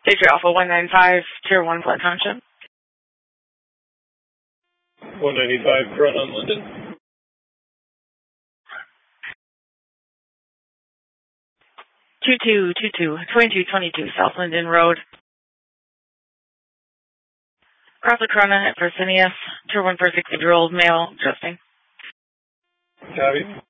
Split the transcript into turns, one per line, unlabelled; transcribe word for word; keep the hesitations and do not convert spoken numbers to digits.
Patriot Alpha one nine five, Tier one, Flood Township.
one ninety-five, front on London.
two two two two, twenty-two twenty-two, South Linden Road. Cross the Corona at Fresenius, Tier one four sixty, year old male, adjusting.
Copy.